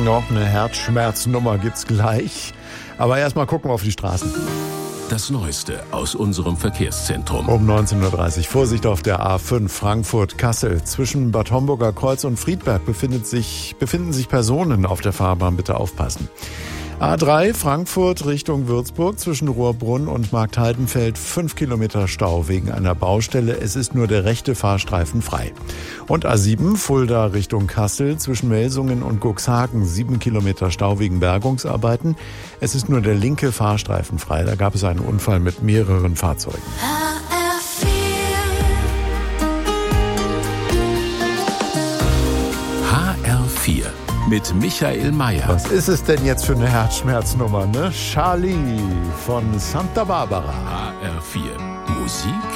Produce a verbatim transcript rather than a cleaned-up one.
Noch eine Herzschmerznummer gibt's gleich. Aber erstmal gucken wir auf die Straßen. Das Neueste aus unserem Verkehrszentrum. Um neunzehn Uhr dreißig. Vorsicht auf der A fünf Frankfurt-Kassel. Zwischen Bad Homburger Kreuz und Friedberg befindet sich, befinden sich Personen auf der Fahrbahn. Bitte aufpassen. A drei Frankfurt Richtung Würzburg. Zwischen Rohrbrunn und Marktheidenfeld fünf Kilometer Stau wegen einer Baustelle. Es ist nur der rechte Fahrstreifen frei. Und A sieben Fulda Richtung Kassel. Zwischen Melsungen und Cuxhaven sieben Kilometer Stau wegen Bergungsarbeiten. Es ist nur der linke Fahrstreifen frei. Da gab es einen Unfall mit mehreren Fahrzeugen. H R vier mit Michael Mayer. Was ist es denn jetzt für eine Herzschmerznummer, ne? Charlie von Santa Barbara. H R vier Musik